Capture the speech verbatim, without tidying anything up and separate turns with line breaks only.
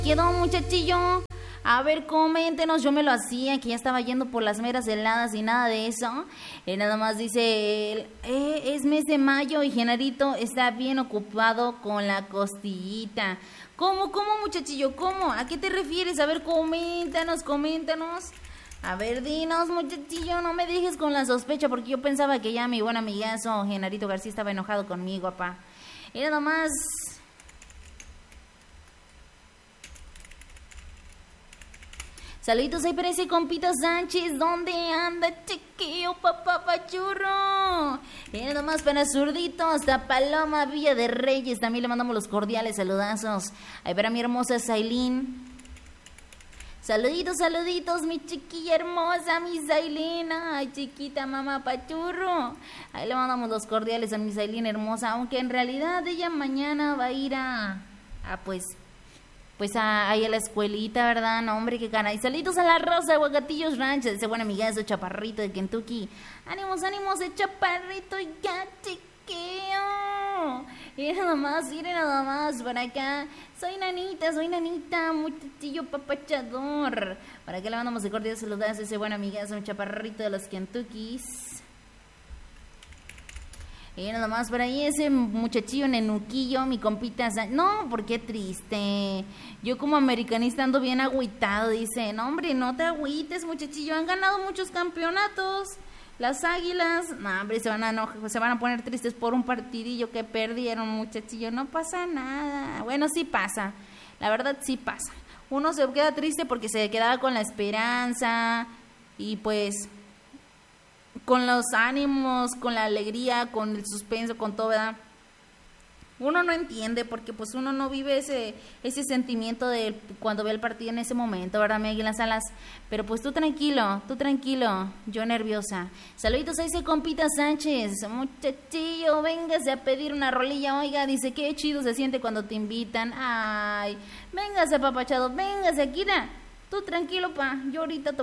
quedó, muchachillo? A ver, coméntenos, yo me lo hacía, que ya estaba yendo por las meras heladas y nada de eso. Y nada más dice, él, eh, es mes de mayo y Genarito está bien ocupado con la costillita. ¿Cómo, cómo, muchachillo, cómo? ¿A qué te refieres? A ver, coméntanos, coméntanos. A ver, dinos, muchachillo, no me dejes con la sospecha, porque yo pensaba que ya mi buen amigazo Genarito García estaba enojado conmigo, papá. Y nada más... Saluditos ahí para ese compita Sánchez. ¿Dónde anda, chiquillo, papá pachurro? Y nada más para Zurdito, hasta Paloma, Villa de Reyes. También le mandamos los cordiales saludazos. Ahí para mi hermosa Zailín. Saluditos, saluditos, mi chiquilla hermosa, mi Zailina. Ay, chiquita mamá pachurro. Ahí le mandamos los cordiales a mi Zailina hermosa. Aunque en realidad ella mañana va a ir a... a pues... Pues a, ahí a la escuelita, ¿verdad? No, hombre, qué caray. Saluditos a la Rosa de Huacatillos Ranch, ese buen amigazo chaparrito de Kentucky. Ánimos, ánimos, de chaparrito, ya, chiquillo. Y nada más, miren nada más, para acá. Soy nanita, soy nanita, muchachillo papachador. Para acá le mandamos de cordial saludos a ese buen amigazo, un chaparrito de los Kentuckys. Y nada más por ahí ese muchachillo nenuquillo, mi compita. No, porque triste. Yo como americanista ando bien agüitado. Dice, no hombre, no te agüites, muchachillo. Han ganado muchos campeonatos. Las Águilas, no hombre, se van a enojar, se van a poner tristes por un partidillo que perdieron, muchachillo. No pasa nada. Bueno, sí pasa. La verdad sí pasa. Uno se queda triste porque se quedaba con la esperanza. Y pues... con los ánimos, con la alegría, con el suspenso, con todo, ¿verdad? Uno no entiende porque pues uno no vive ese ese sentimiento de cuando ve el partido en ese momento, ¿verdad, mi Águila Salas? Pero pues tú tranquilo, tú tranquilo, yo nerviosa. Saluditos a ese compita Sánchez, muchachillo, véngase a pedir una rolilla, oiga, dice, qué chido se siente cuando te invitan. Ay, véngase papachado, véngase, Akira, tú tranquilo, pa, yo ahorita te